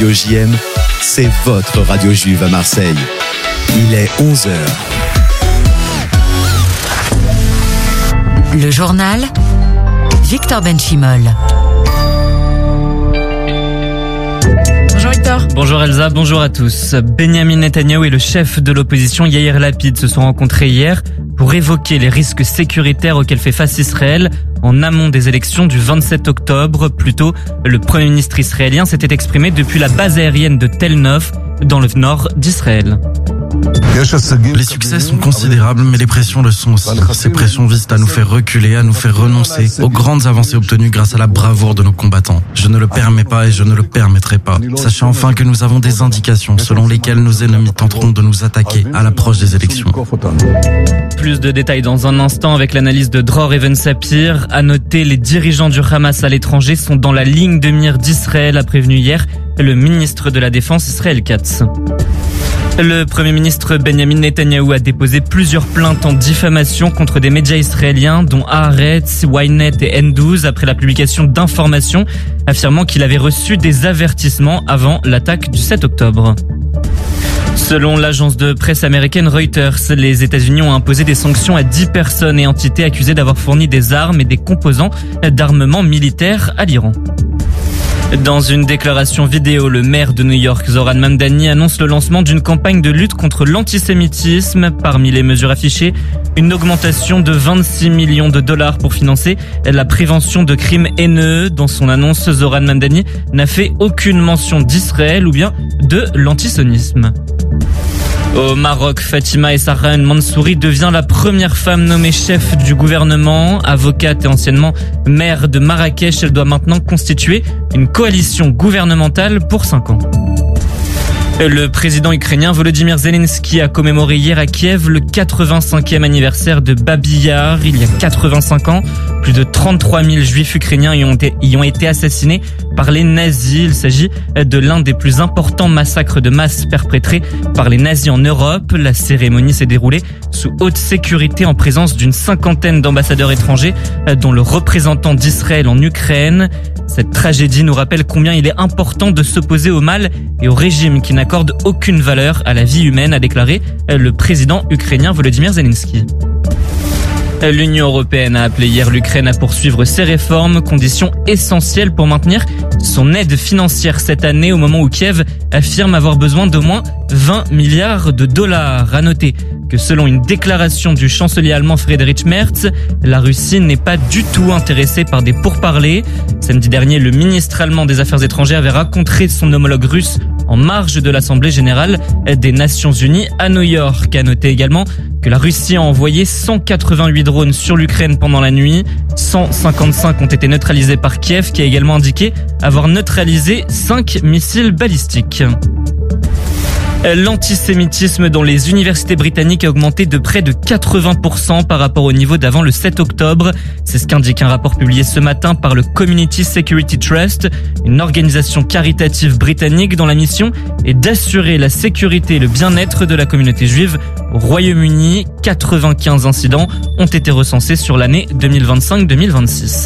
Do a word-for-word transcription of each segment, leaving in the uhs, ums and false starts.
Radio J M, c'est votre radio juive à Marseille. Il est onze heures. Le journal, Victor Benchimol. Bonjour Victor. Bonjour Elsa, bonjour à tous. Benyamin Netanyahou et le chef de l'opposition Yair Lapid se sont rencontrés hier pour évoquer les risques sécuritaires auxquels fait face Israël en amont des élections du vingt-sept octobre. Plus tôt, le Premier ministre israélien s'était exprimé depuis la base aérienne de Tel Nof, dans le nord d'Israël. Les succès sont considérables, mais les pressions le sont aussi. Ces pressions visent à nous faire reculer, à nous faire renoncer aux grandes avancées obtenues grâce à la bravoure de nos combattants. Je ne le permets pas et je ne le permettrai pas. Sachez enfin que nous avons des indications selon lesquelles nos ennemis tenteront de nous attaquer à l'approche des élections. Plus de détails dans un instant avec l'analyse de Dror Even-Sapir. À noter, les dirigeants du Hamas à l'étranger sont dans la ligne de mire d'Israël, a prévenu hier le ministre de la Défense Israël Katz. Le Premier ministre Benyamin Netanyahou a déposé plusieurs plaintes en diffamation contre des médias israéliens dont Haaretz, Ynet et N douze après la publication d'informations affirmant qu'il avait reçu des avertissements avant l'attaque du sept octobre. Selon l'agence de presse américaine Reuters, les États-Unis ont imposé des sanctions à dix personnes et entités accusées d'avoir fourni des armes et des composants d'armement militaire à l'Iran. Dans une déclaration vidéo, le maire de New York, Zohran Mamdani, annonce le lancement d'une campagne de lutte contre l'antisémitisme. Parmi les mesures affichées, une augmentation de vingt-six millions de dollars pour financer la prévention de crimes haineux. Dans son annonce, Zohran Mamdani n'a fait aucune mention d'Israël ou bien de l'antisionisme. Au Maroc, Fatima Essaran Mansouri devient la première femme nommée chef du gouvernement. Avocate et anciennement maire de Marrakech, elle doit maintenant constituer une coalition gouvernementale pour cinq ans. Le président ukrainien Volodymyr Zelensky a commémoré hier à Kiev le quatre-vingt-cinquième anniversaire de Babi Yar. Il y a quatre-vingt-cinq ans, plus de trente-trois mille juifs ukrainiens y ont été, y ont été assassinés par les nazis. Il s'agit de l'un des plus importants massacres de masse perpétrés par les nazis en Europe. La cérémonie s'est déroulée sous haute sécurité en présence d'une cinquantaine d'ambassadeurs étrangers, dont le représentant d'Israël en Ukraine. Cette tragédie nous rappelle combien il est important de s'opposer au mal et au régime qui n'accorde aucune valeur à la vie humaine, a déclaré le président ukrainien Volodymyr Zelensky. L'Union européenne a appelé hier l'Ukraine à poursuivre ses réformes, condition essentielle pour maintenir son aide financière cette année au moment où Kiev affirme avoir besoin d'au moins vingt milliards de dollars. À noter que selon une déclaration du chancelier allemand Friedrich Merz, la Russie n'est pas du tout intéressée par des pourparlers. Samedi dernier, le ministre allemand des Affaires étrangères avait rencontré son homologue russe en marge de l'Assemblée générale des Nations unies à New York. À noter également que la Russie a envoyé cent quatre-vingt-huit drones sur l'Ukraine pendant la nuit. cent cinquante-cinq ont été neutralisés par Kiev, qui a également indiqué avoir neutralisé cinq missiles balistiques. L'antisémitisme dans les universités britanniques a augmenté de près de quatre-vingts pour cent par rapport au niveau d'avant le sept octobre. C'est ce qu'indique un rapport publié ce matin par le Community Security Trust, une organisation caritative britannique dont la mission est d'assurer la sécurité et le bien-être de la communauté juive au Royaume-Uni. quatre-vingt-quinze incidents ont été recensés sur l'année deux mille vingt-cinq deux mille vingt-six.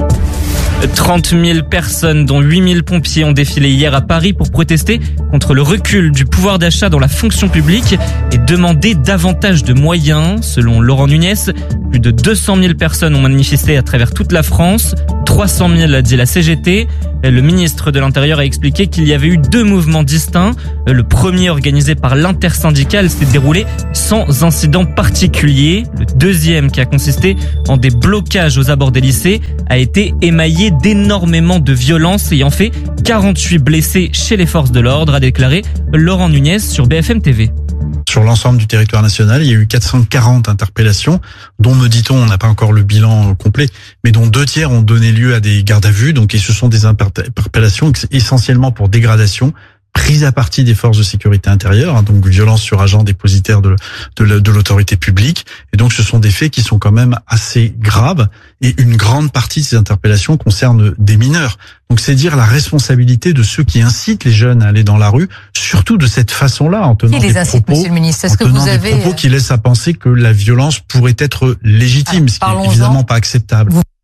trente mille personnes, dont huit mille pompiers, ont défilé hier à Paris pour protester contre le recul du pouvoir d'achat dans la fonction publique et demander davantage de moyens. Selon Laurent Nunez, plus de deux cent mille personnes ont manifesté à travers toute la France. trois cent mille, a dit la C G T. Le ministre de l'Intérieur a expliqué qu'il y avait eu deux mouvements distincts. Le premier, organisé par l'intersyndicale, s'est déroulé sans incident particulier. Le deuxième, qui a consisté en des blocages aux abords des lycées, a été émaillé d'énormément de violences, ayant fait quarante-huit blessés chez les forces de l'ordre, a déclaré Laurent Nunez sur B F M T V. Sur l'ensemble du territoire national, il y a eu quatre cent quarante interpellations, dont, me dit-on, on n'a pas encore le bilan complet, mais dont deux tiers ont donné lieu à des gardes à vue. Donc, et ce sont des interpellations essentiellement pour dégradation, prise à partie des forces de sécurité intérieure, hein, donc violence sur agents dépositaires de, de, de l'autorité publique. Et donc, ce sont des faits qui sont quand même assez graves. Et une grande partie de ces interpellations concerne des mineurs. Donc, c'est dire la responsabilité de ceux qui incitent les jeunes à aller dans la rue, surtout de cette façon-là, en tenant qui les des incite, propos, Monsieur le Ministre, est-ce en que tenant vous des avez propos qui laissent à penser que la violence pourrait être légitime, Alors, ce qui est évidemment pas acceptable. Vous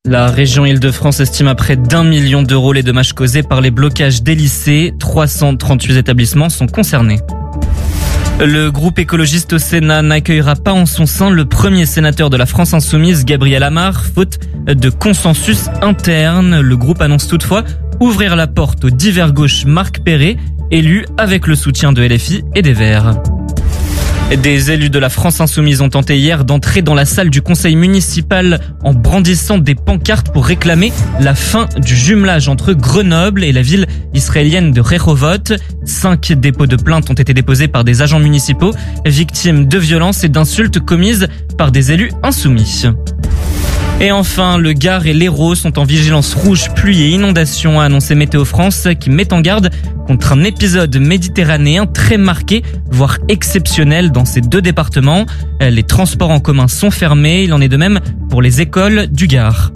La région Île-de-France estime à près d'un million d'euros les dommages causés par les blocages des lycées. trois cent trente-huit établissements sont concernés. Le groupe écologiste au Sénat n'accueillera pas en son sein le premier sénateur de la France insoumise, Gabriel Amar, faute de consensus interne. Le groupe annonce toutefois ouvrir la porte au divers gauche Marc Perret, élu avec le soutien de L F I et des Verts. Des élus de la France insoumise ont tenté hier d'entrer dans la salle du conseil municipal en brandissant des pancartes pour réclamer la fin du jumelage entre Grenoble et la ville israélienne de Rehovot. Cinq dépôts de plainte ont été déposés par des agents municipaux victimes de violences et d'insultes commises par des élus insoumis. Et enfin, le Gard et l'Hérault sont en vigilance rouge pluie et inondation, a annoncé Météo France, qui met en garde contre un épisode méditerranéen très marqué, voire exceptionnel dans ces deux départements. Les transports en commun sont fermés, il en est de même pour les écoles du Gard.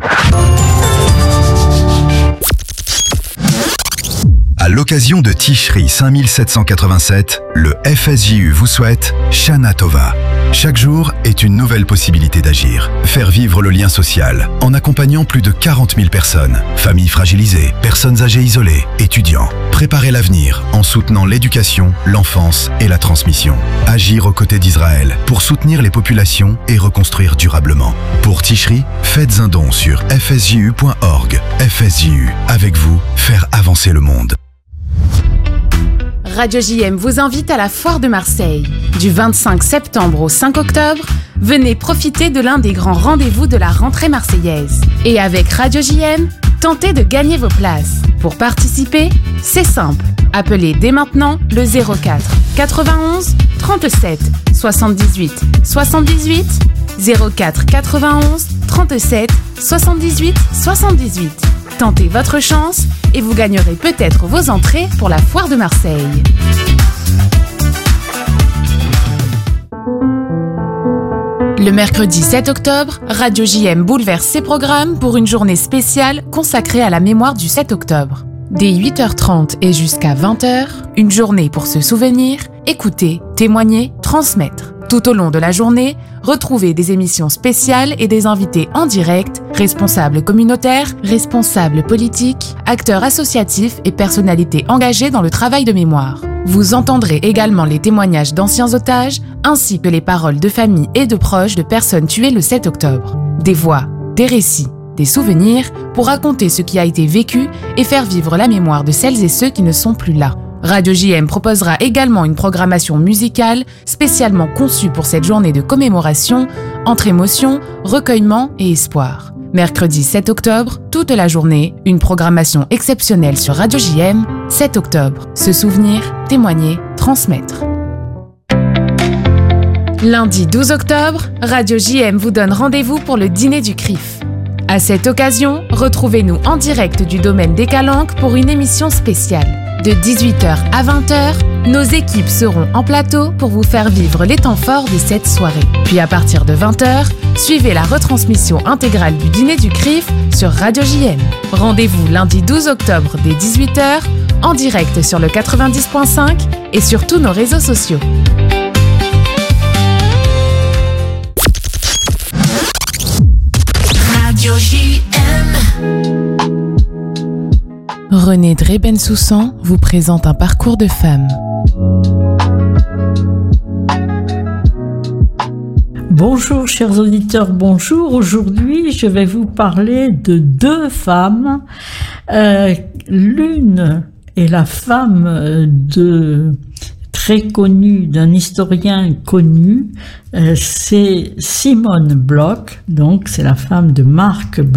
À l'occasion de Tishri cinq mille sept cent quatre-vingt-sept, le F S J U vous souhaite Shana Tova. Chaque jour est une nouvelle possibilité d'agir. Faire vivre le lien social en accompagnant plus de quarante mille personnes, familles fragilisées, personnes âgées isolées, étudiants. Préparer l'avenir en soutenant l'éducation, l'enfance et la transmission. Agir aux côtés d'Israël pour soutenir les populations et reconstruire durablement. Pour Tishri, faites un don sur f s j u point org. F S J U, avec vous, faire avancer le monde. Radio J M vous invite à la Foire de Marseille. Du vingt-cinq septembre au cinq octobre, venez profiter de l'un des grands rendez-vous de la rentrée marseillaise. Et avec Radio J M, tentez de gagner vos places. Pour participer, c'est simple. Appelez dès maintenant le zéro quatre quatre-vingt-onze trente-sept soixante-dix-huit soixante-dix-huit zéro quatre quatre-vingt-onze trente-sept soixante-dix-huit soixante-dix-huit. Tentez votre chance et vous gagnerez peut-être vos entrées pour la Foire de Marseille. Le mercredi sept octobre, Radio J M bouleverse ses programmes pour une journée spéciale consacrée à la mémoire du sept octobre. Dès huit heures trente et jusqu'à vingt heures, une journée pour se souvenir, écouter, témoigner, transmettre. Tout au long de la journée, retrouvez des émissions spéciales et des invités en direct, responsables communautaires, responsables politiques, acteurs associatifs et personnalités engagées dans le travail de mémoire. Vous entendrez également les témoignages d'anciens otages, ainsi que les paroles de familles et de proches de personnes tuées le sept octobre. Des voix, des récits, des souvenirs pour raconter ce qui a été vécu et faire vivre la mémoire de celles et ceux qui ne sont plus là. Radio J M proposera également une programmation musicale spécialement conçue pour cette journée de commémoration entre émotion, recueillement et espoir. Mercredi sept octobre, toute la journée, une programmation exceptionnelle sur Radio J M. sept octobre, se souvenir, témoigner, transmettre. Lundi douze octobre, Radio J M vous donne rendez-vous pour le dîner du C R I F. À cette occasion, retrouvez-nous en direct du domaine des Calanques pour une émission spéciale. De dix-huit heures à vingt heures, nos équipes seront en plateau pour vous faire vivre les temps forts de cette soirée. Puis à partir de vingt heures, suivez la retransmission intégrale du dîner du C R I F sur Radio J M. Rendez-vous lundi douze octobre dès dix-huit heures, en direct sur le quatre-vingt-dix point cinq et sur tous nos réseaux sociaux. Radio J M. René Dray-Bensoussan vous présente un parcours de femme. Bonjour chers auditeurs, bonjour. Aujourd'hui, je vais vous parler de deux femmes. Euh, l'une est la femme de très connue, d'un historien connu. Euh, c'est Simone Bloch, donc c'est la femme de Marc Bloch.